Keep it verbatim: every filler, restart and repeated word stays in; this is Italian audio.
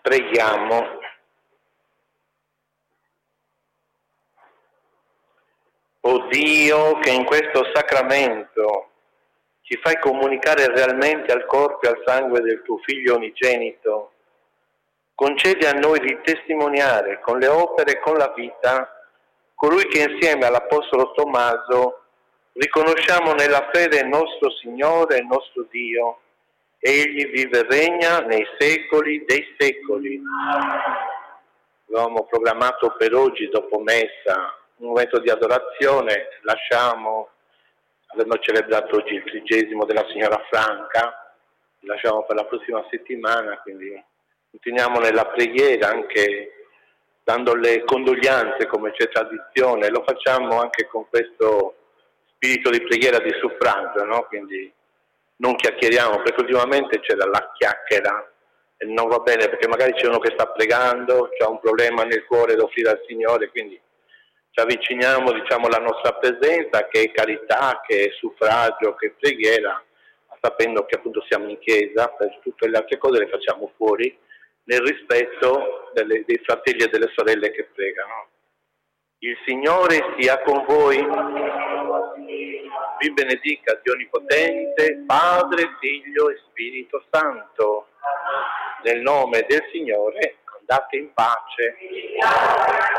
Preghiamo. O Dio, che in questo sacramento ci fai comunicare realmente al corpo e al sangue del tuo Figlio unigenito, concedi a noi di testimoniare con le opere e con la vita colui che insieme all'Apostolo Tommaso riconosciamo nella fede il nostro Signore e il nostro Dio. Egli vive e regna nei secoli dei secoli. Avevamo programmato per oggi, dopo messa, un momento di adorazione. Lasciamo, avendo celebrato oggi il trigesimo della Signora Franca, lasciamo per la prossima settimana, quindi continuiamo nella preghiera, anche dando le condoglianze come c'è tradizione. Lo facciamo anche con questo spirito di preghiera di suffragio, no? Quindi non chiacchieriamo, perché ultimamente c'è la chiacchiera e non va bene, perché magari c'è uno che sta pregando, c'ha un problema nel cuore da offrire al Signore, quindi ci avviciniamo, diciamo, alla nostra presenza, che è carità, che è suffragio, che è preghiera, sapendo che appunto siamo in chiesa, per tutte le altre cose le facciamo fuori, nel rispetto delle, dei fratelli e delle sorelle che pregano. Il Signore sia con voi. Vi benedica Dio Onnipotente, Padre, Figlio e Spirito Santo. Nel nome del Signore andate in pace.